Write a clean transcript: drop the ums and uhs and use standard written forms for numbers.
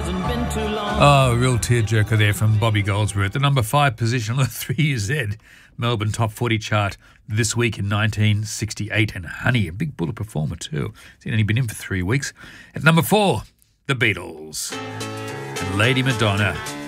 Oh, real tearjerker there from Bobby Goldsboro at the number 5 position on the 3Z Melbourne Top 40 chart this week in 1968. And Honey, a big bullet performer too. He's only been in for 3 weeks. At number 4, The Beatles. And Lady Madonna.